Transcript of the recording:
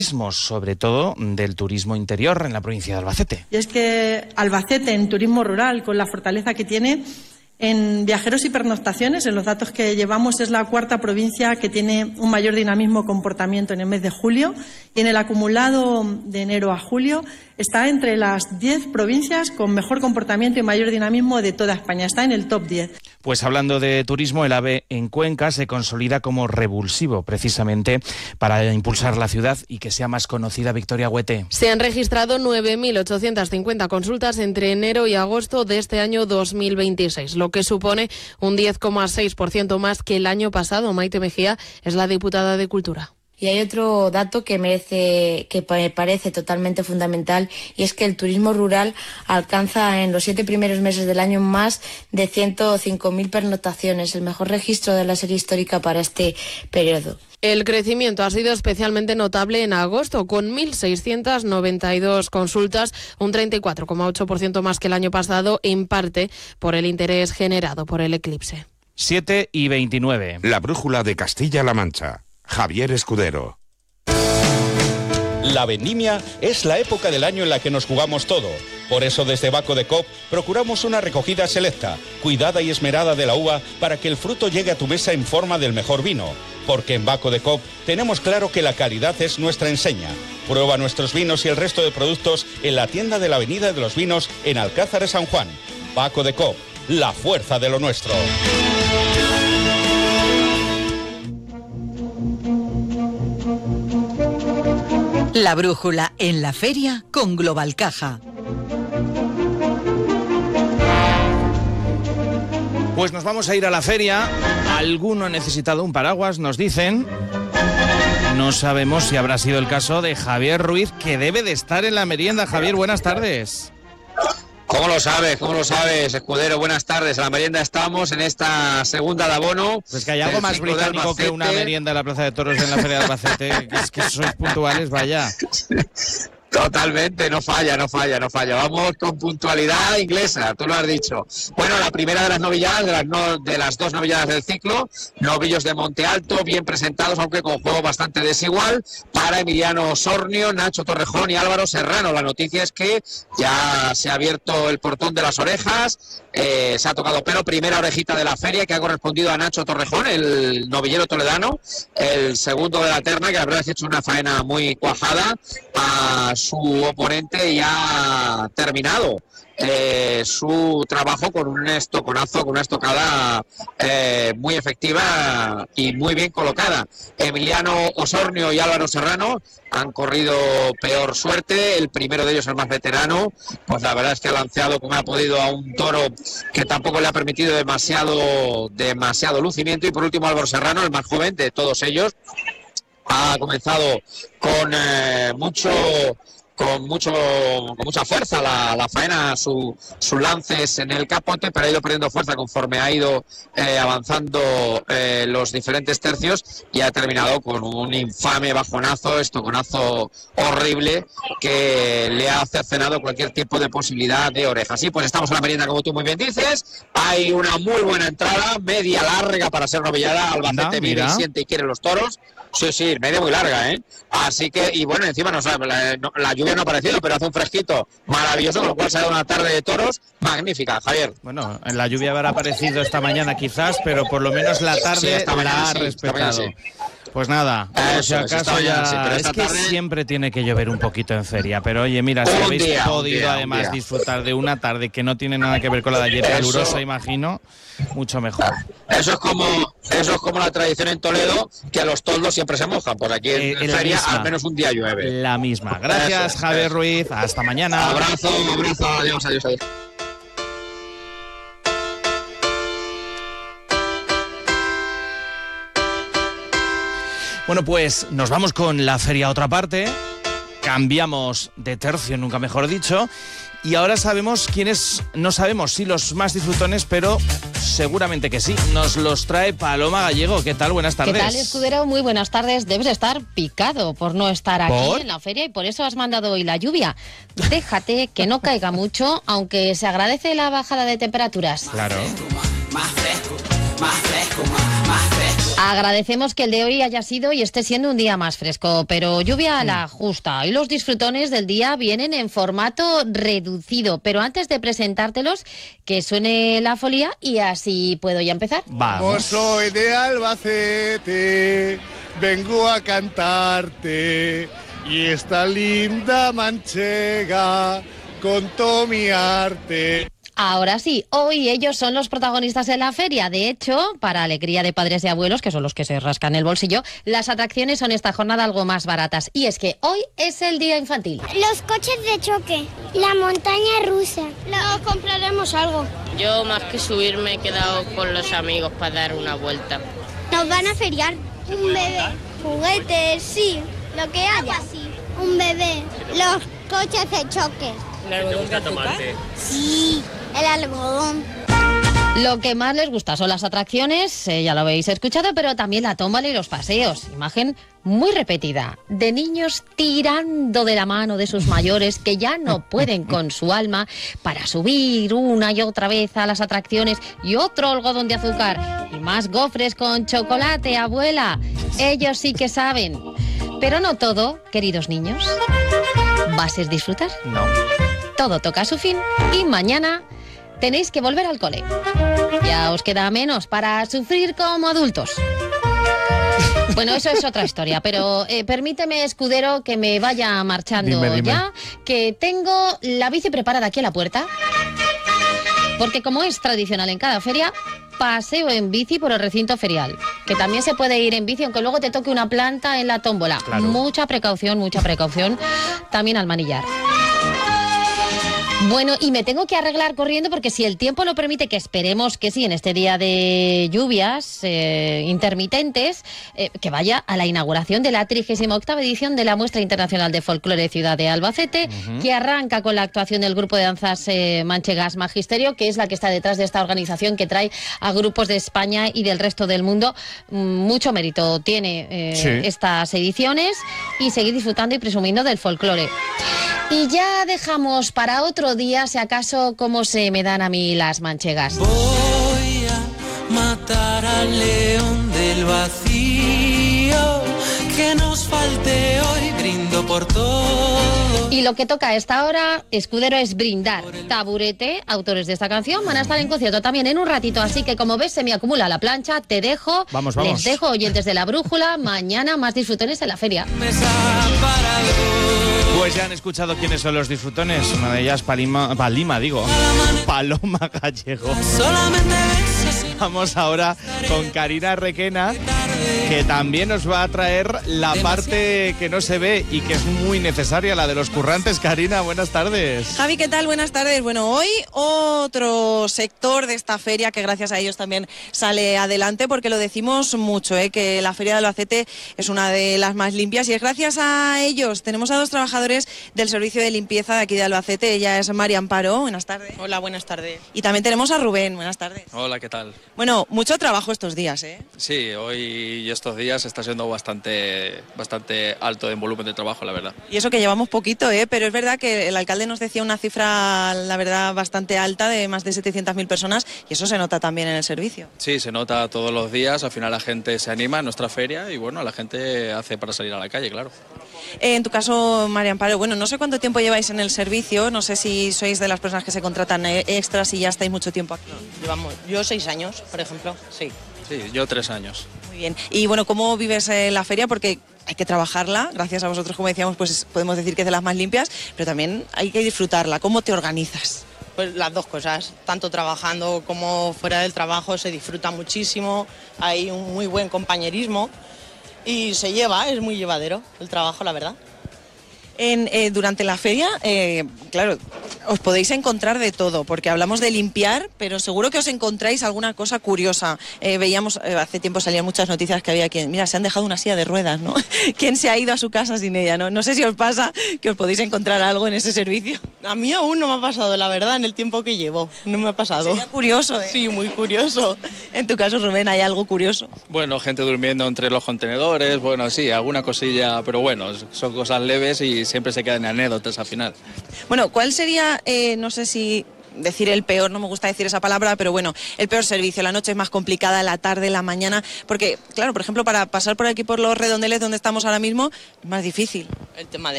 sobre todo del turismo interior en la provincia de Albacete. Y es que Albacete, en turismo rural, con la fortaleza que tiene en viajeros y pernoctaciones, en los datos que llevamos, es la cuarta provincia que tiene un mayor dinamismo comportamiento en el mes de julio, y en el acumulado de enero a julio está entre las 10 provincias con mejor comportamiento y mayor dinamismo de toda España. Está en el top 10. Pues hablando de turismo, el AVE en Cuenca se consolida como revulsivo, precisamente para impulsar la ciudad y que sea más conocida. Victoria Huete. Se han registrado 9.850 consultas entre enero y agosto de este año 2026, lo que supone un 10,6% más que el año pasado. Maite Mejía es la diputada de Cultura. Y hay otro dato que me parece totalmente fundamental, y es que el turismo rural alcanza en los 7 primeros meses del año más de 105.000 pernoctaciones, el mejor registro de la serie histórica para este periodo. El crecimiento ha sido especialmente notable en agosto, con 1.692 consultas, un 34,8% más que el año pasado, en parte por el interés generado por el eclipse. 7:29. La brújula de Castilla-La Mancha. Javier Escudero. La vendimia es la época del año en la que nos jugamos todo. Por eso desde Baco de Coop procuramos una recogida selecta, cuidada y esmerada de la uva para que el fruto llegue a tu mesa en forma del mejor vino. Porque en Baco de Coop tenemos claro que la calidad es nuestra enseña. Prueba nuestros vinos y el resto de productos en la tienda de la Avenida de los Vinos en Alcázar de San Juan. Baco de Coop, la fuerza de lo nuestro. La brújula en la feria con Global Caja. Pues nos vamos a ir a la feria. Alguno ha necesitado un paraguas, nos dicen. No sabemos si habrá sido el caso de Javier Ruiz, que debe de estar en la merienda. Javier, buenas tardes. ¿Cómo lo sabes, Escudero? Buenas tardes. A la merienda estamos en esta segunda de abono. Pues que hay algo más británico que una merienda en la Plaza de Toros en la Feria de Albacete. Es que sois puntuales, vaya. Totalmente, no falla. Vamos con puntualidad inglesa, tú lo has dicho. Bueno, la primera de las novilladas, de las dos novilladas del ciclo, novillos de Monte Alto, bien presentados, aunque con juego bastante desigual, para Emiliano Osornio, Nacho Torrejón y Álvaro Serrano. La noticia es que ya se ha abierto el portón de las orejas, se ha tocado pelo, primera orejita de la feria que ha correspondido a Nacho Torrejón, el novillero toledano, el segundo de la terna, que la verdad es que ha hecho una faena muy cuajada a su oponente y ha terminado su trabajo con un estoconazo, con una estocada muy efectiva y muy bien colocada. Emiliano Osornio y Álvaro Serrano han corrido peor suerte. El primero de ellos, el más veterano, pues la verdad es que ha lanceado como ha podido a un toro que tampoco le ha permitido demasiado lucimiento. Y por último, Álvaro Serrano, el más joven de todos ellos, ha comenzado con mucha fuerza la faena, sus lances en el capote, pero ha ido perdiendo fuerza conforme ha ido avanzando los diferentes tercios, y ha terminado con un infame bajonazo, estoconazo horrible que le ha cercenado cualquier tipo de posibilidad de oreja. Sí, pues estamos en la merienda, como tú muy bien dices. Hay una muy buena entrada, media larga para ser novillada. Albacete vive y siente y quiere los toros. Sí, media muy larga, ¿eh? Así que, y bueno, encima la lluvia no ha aparecido, pero hace un fresquito maravilloso, con lo cual se ha dado una tarde de toros magnífica, Javier. Bueno, la lluvia habrá aparecido esta mañana quizás, pero por lo menos la tarde la ha respetado. Pues nada, por si acaso es que siempre tiene que llover un poquito en feria, pero oye, mira, si habéis podido además disfrutar de una tarde que no tiene nada que ver con la de ayer, calurosa, imagino, mucho mejor. Eso es como la tradición en Toledo, que a los toldos siempre se mojan, por aquí en feria misma, al menos un día llueve. La misma. Gracias, Javier Ruiz, hasta mañana. Abrazo, adiós. Bueno, pues nos vamos con la feria a otra parte, cambiamos de tercio, nunca mejor dicho, y ahora sabemos quiénes, no sabemos si los más disfrutones, pero seguramente que sí. Nos los trae Paloma Gallego. ¿Qué tal? Buenas tardes. ¿Qué tal, Escudero? Muy buenas tardes. Debes estar picado por no estar aquí en la feria y por eso has mandado hoy la lluvia. Déjate que no caiga mucho, aunque se agradece la bajada de temperaturas. Claro. Más fresco, más fresco. Agradecemos que el de hoy haya sido y esté siendo un día más fresco, pero lluvia a la justa. Y los disfrutones del día vienen en formato reducido. Pero antes de presentártelos, que suene la folía y así puedo ya empezar. Vamos. Soy de Albacete, vengo a cantarte y esta linda manchega con todo mi arte. Ahora sí, hoy ellos son los protagonistas de la feria. De hecho, para alegría de padres y abuelos, que son los que se rascan el bolsillo, las atracciones son esta jornada algo más baratas. Y es que hoy es el día infantil. Los coches de choque, la montaña rusa. Luego compraremos algo. Yo, más que subir, me he quedado con los amigos para dar una vuelta. Nos van a feriar. Un bebé. Juguetes, sí. Lo que haya. Sí. Un bebé. Los coches de choque. ¿El algodón de azúcar? Sí, el algodón. Lo que más les gusta son las atracciones, ya lo habéis escuchado, pero también la tómbola y los paseos. Imagen muy repetida, de niños tirando de la mano de sus mayores que ya no pueden con su alma para subir una y otra vez a las atracciones y otro algodón de azúcar y más gofres con chocolate, abuela. Ellos sí que saben. Pero no todo, queridos niños. ¿Vas a disfrutar? No. Todo toca su fin y mañana tenéis que volver al cole. Ya os queda menos para sufrir como adultos. Bueno, eso es otra historia, pero permíteme, escudero, que me vaya marchando. Dime. Ya, que tengo la bici preparada aquí a la puerta, porque como es tradicional en cada feria, paseo en bici por el recinto ferial, que también se puede ir en bici, aunque luego te toque una planta en la tómbola. Claro. Mucha precaución, también al manillar. Bueno, y me tengo que arreglar corriendo porque si el tiempo lo permite, que esperemos que sí, en este día de lluvias intermitentes, que vaya a la inauguración de la 38ª edición de la Muestra Internacional de Folclore Ciudad de Albacete, que arranca con la actuación del grupo de danzas manchegas Magisterio, que es la que está detrás de esta organización que trae a grupos de España y del resto del mundo. Mucho mérito tiene estas ediciones y seguir disfrutando y presumiendo del folclore. Y ya dejamos para otro día, si acaso, cómo se me dan a mí las manchegas. Voy a matar al león del vacío, que nos falte hoy, brindo por todo. Y lo que toca a esta hora, escudero, es brindar. Taburete, autores de esta canción, van a estar en concierto también en un ratito, así que como ves se me acumula la plancha, te dejo. Vamos. Les dejo, oyentes de La Brújula, mañana más disfrutones en la feria. Pues ya han escuchado quiénes son los disfrutones. Una de ellas, Paloma Gallego. Vamos ahora con Karina Requena, que también nos va a traer la parte que no se ve y que es muy necesaria, la de los currantes. Karina, buenas tardes. Javi, ¿qué tal? Buenas tardes. Bueno, hoy otro sector de esta feria que gracias a ellos también sale adelante, porque lo decimos mucho, que la Feria de Albacete es una de las más limpias y es gracias a ellos. Tenemos a dos trabajadores del servicio de limpieza de aquí de Albacete. Ella es María Amparo. Buenas tardes. Hola, buenas tardes. Y también tenemos a Rubén. Buenas tardes. Hola, ¿qué tal? Bueno, mucho trabajo estos días, ¿eh? Sí, hoy y estos días está siendo bastante alto en volumen de trabajo, la verdad. Y eso que llevamos poquito, pero es verdad que el alcalde nos decía una cifra, la verdad, bastante alta, de más de 700.000 personas, y eso se nota también en el servicio. Sí, se nota todos los días, al final la gente se anima en nuestra feria y bueno, la gente hace para salir a la calle, claro. En tu caso, María Amparo, bueno, no sé cuánto tiempo lleváis en el servicio, no sé si sois de las personas que se contratan extras y ya estáis mucho tiempo aquí. Yo 6 años, por ejemplo, sí. Sí, yo 3 años. Muy bien. Y bueno, ¿cómo vives la feria? Porque hay que trabajarla, gracias a vosotros, como decíamos, pues podemos decir que es de las más limpias, pero también hay que disfrutarla. ¿Cómo te organizas? Pues las dos cosas, tanto trabajando como fuera del trabajo se disfruta muchísimo, hay un muy buen compañerismo y se lleva, es muy llevadero el trabajo, la verdad. Durante la feria, claro, os podéis encontrar de todo, porque hablamos de limpiar, pero seguro que os encontráis alguna cosa curiosa. Veíamos, hace tiempo salían muchas noticias que había quien, mira, se han dejado una silla de ruedas, ¿no? ¿Quién se ha ido a su casa sin ella, no? No sé si os pasa que os podéis encontrar algo en ese servicio. A mí aún no me ha pasado, la verdad, en el tiempo que llevo, no me ha pasado. Sería curioso, ¿eh? Sí, muy curioso. En tu caso, Rubén, ¿hay algo curioso? Bueno, gente durmiendo entre los contenedores, bueno, sí, alguna cosilla, pero bueno, son cosas leves y siempre se quedan anécdotas al final. Bueno, ¿cuál sería, no sé si decir el peor, no me gusta decir esa palabra, pero bueno, el peor servicio. La noche es más complicada, la tarde, la mañana, porque, claro, por ejemplo, para pasar por aquí por los Redondeles donde estamos ahora mismo, es más difícil. El tema de